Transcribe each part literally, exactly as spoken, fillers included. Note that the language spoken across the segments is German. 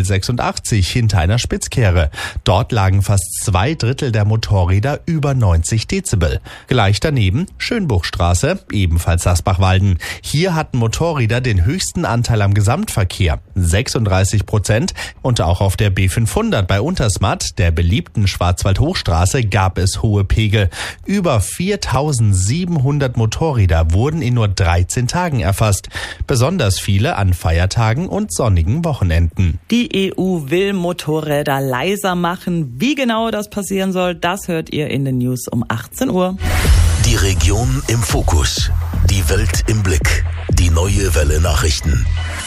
L sechsundachtzig hinter einer Spitzkehre. Dort lagen fast zwei Drittel der Motorräder über neunzig Dezibel. Gleich daneben Schönbuchstraße, ebenfalls Asbachwalden. Hier hatten Motorräder den höchsten Anteil am Gesamtverkehr, sechsunddreißig Prozent. Und auch auf der B fünfhundert bei Untersmatt, der beliebten Schwarzwald-Hochstraße, gab es hohe Pegel. Über viertausendsiebenhundert Motorräder wurden in nur dreizehn Tagen erfasst. Besonders viele an Feiertagen und sonnigen Wochenenden. Die E U will Motorräder leiser machen. Wie genau das passieren soll, das hört ihr in den News um achtzehn Uhr. Die Region im Fokus. Die Welt im Blick. Die Neue Welle Nachrichten.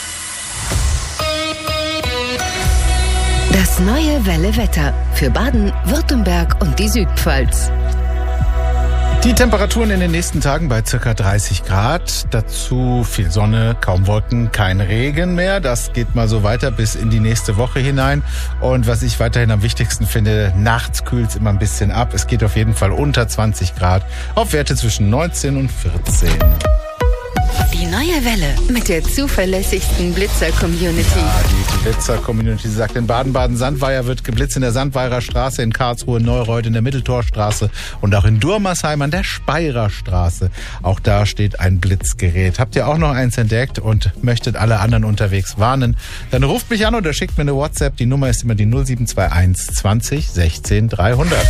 Das Neue Welle Wetter für Baden, Württemberg und die Südpfalz. Die Temperaturen in den nächsten Tagen bei ca. dreißig Grad. Dazu viel Sonne, kaum Wolken, kein Regen mehr. Das geht mal so weiter bis in die nächste Woche hinein. Und was ich weiterhin am wichtigsten finde, nachts kühlt es immer ein bisschen ab. Es geht auf jeden Fall unter zwanzig Grad auf Werte zwischen neunzehn und vierzehn. Die Neue Welle mit der zuverlässigsten Blitzer-Community. Ja, die Blitzer-Community sagt, in Baden-Baden-Sandweier wird geblitzt, in der Sandweirer Straße, in Karlsruhe, Neureuth, in der Mitteltorstraße und auch in Durmersheim an der Speirer Straße. Auch da steht ein Blitzgerät. Habt ihr auch noch eins entdeckt und möchtet alle anderen unterwegs warnen, dann ruft mich an oder schickt mir eine WhatsApp. Die Nummer ist immer die null sieben zwei eins zwanzig sechzehn dreihundert.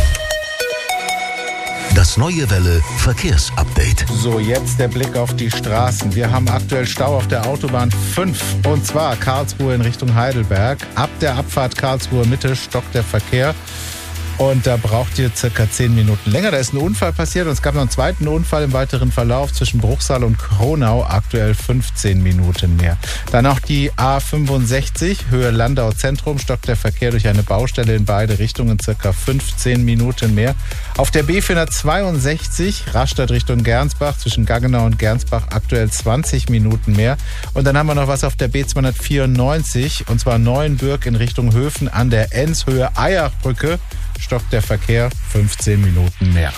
Das Neue Welle Verkehrsupdate. So, jetzt der Blick auf die Straßen. Wir haben aktuell Stau auf der Autobahn fünf. Und zwar Karlsruhe in Richtung Heidelberg. Ab der Abfahrt Karlsruhe Mitte stockt der Verkehr. Und da braucht ihr circa zehn Minuten länger. Da ist ein Unfall passiert und es gab noch einen zweiten Unfall im weiteren Verlauf zwischen Bruchsal und Kronau. Aktuell fünfzehn Minuten mehr. Dann auch die A fünfundsechzig, Höhe Landau Zentrum, stockt der Verkehr durch eine Baustelle in beide Richtungen, circa fünfzehn Minuten mehr. Auf der B vierhundertzweiundsechzig, Rastatt Richtung Gernsbach, zwischen Gaggenau und Gernsbach, aktuell zwanzig Minuten mehr. Und dann haben wir noch was auf der B zweihundertvierundneunzig, und zwar Neuenbürg in Richtung Höfen an der Enzhöhe Eyachbrücke. Stockt der Verkehr fünfzehn Minuten mehr.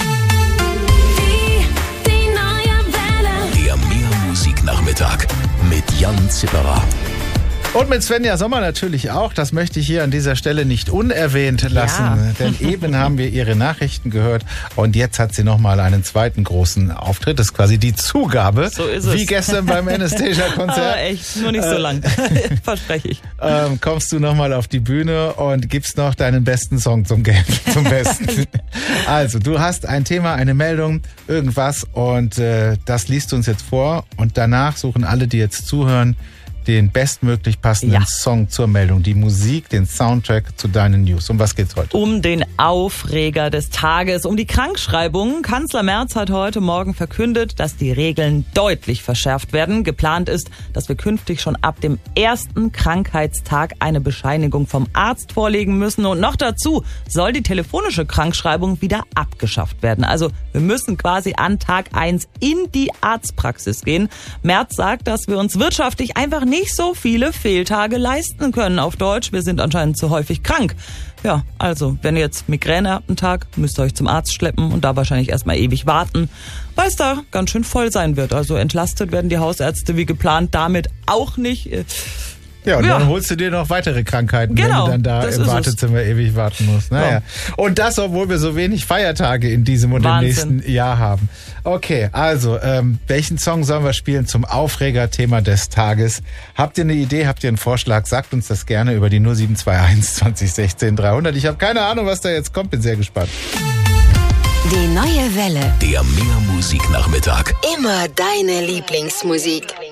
Die, die Neue Welle. Der Mehr-Musik-Nachmittag mit Jan Zipperer. Und mit Svenja Sommer natürlich auch. Das möchte ich hier an dieser Stelle nicht unerwähnt lassen. Ja. Denn eben haben wir ihre Nachrichten gehört. Und jetzt hat sie nochmal einen zweiten großen Auftritt. Das ist quasi die Zugabe. So ist es. Wie gestern beim Anastasia-Konzert. Aber echt, nur nicht so lang. Verspreche ich. Ähm, kommst du nochmal auf die Bühne und gibst noch deinen besten Song zum, Ge- zum Besten. Also, du hast ein Thema, eine Meldung, irgendwas. Und äh, das liest du uns jetzt vor. Und danach suchen alle, die jetzt zuhören, den bestmöglich passenden Ja. Song zur Meldung, die Musik, den Soundtrack zu deinen News. Um was geht's heute? Um den Aufreger des Tages, um die Krankschreibung. Kanzler Merz hat heute Morgen verkündet, dass die Regeln deutlich verschärft werden. Geplant ist, dass wir künftig schon ab dem ersten Krankheitstag eine Bescheinigung vom Arzt vorlegen müssen. Und noch dazu soll die telefonische Krankschreibung wieder abgeschafft werden. Also wir müssen quasi an Tag eins in die Arztpraxis gehen. Merz sagt, dass wir uns wirtschaftlich einfach nicht nicht so viele Fehltage leisten können. Auf Deutsch, wir sind anscheinend zu häufig krank. Ja, also, wenn ihr jetzt Migräne habt einen Tag, müsst ihr euch zum Arzt schleppen und da wahrscheinlich erstmal ewig warten, weil es da ganz schön voll sein wird. Also entlastet werden die Hausärzte wie geplant damit auch nicht. Ja, und Ja. dann holst du dir noch weitere Krankheiten, Genau, wenn du dann da das im ist es. Wartezimmer ewig warten musst. Naja. Ja. Und das, obwohl wir so wenig Feiertage in diesem und Wahnsinn. im nächsten Jahr haben. Okay, also, ähm, welchen Song sollen wir spielen zum Aufregerthema des Tages? Habt ihr eine Idee, habt ihr einen Vorschlag? Sagt uns das gerne über die null sieben zwei eins zwanzig sechzehn dreihundert. Ich habe keine Ahnung, was da jetzt kommt, bin sehr gespannt. Die Neue Welle. Der Mehr-Musik-Nachmittag. Immer deine Lieblingsmusik.